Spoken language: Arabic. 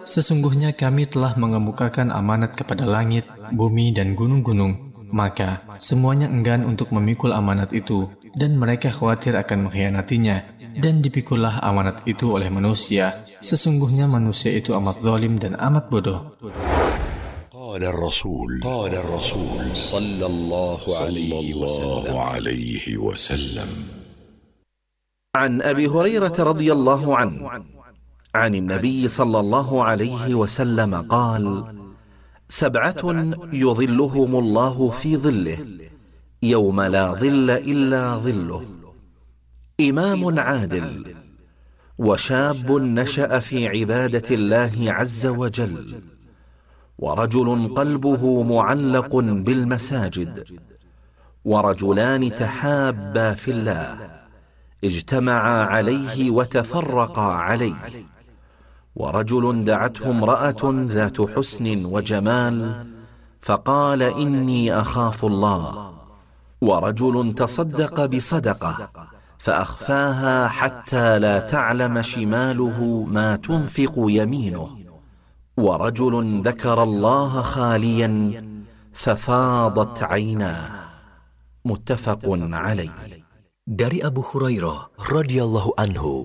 Sesungguhnya kami telah mengemukakan amanat kepada langit, bumi dan gunung-gunung. Maka semuanya enggan untuk memikul amanat itu, dan mereka khawatir akan mengkhianatinya. Dan dipikullah amanat itu oleh manusia. Sesungguhnya manusia itu amat zalim dan amat bodoh. قال الرسول صلى الله عليه وسلم عن أبي هريرة رضي الله عنه عن النبي صلى الله عليه وسلم قال: 7 يظلهم الله في ظله يوم لا ظل إلا ظله: إمام عادل، وشاب نشأ في عبادة الله عز وجل، ورجل قلبه معلق بالمساجد، ورجلان تحابا في الله اجتمعا عليه وتفرقا عليه، ورجل دعته امرأة ذات حسن وجمال فقال: إني أخاف الله، ورجل تصدق بصدقة فأخفاها حتى لا تعلم شماله ما تنفق يمينه، ورجل ذكر الله خاليا ففاضت عيناه. متفق عليه. Dari Abu Hurairah radhiyallahu anhu,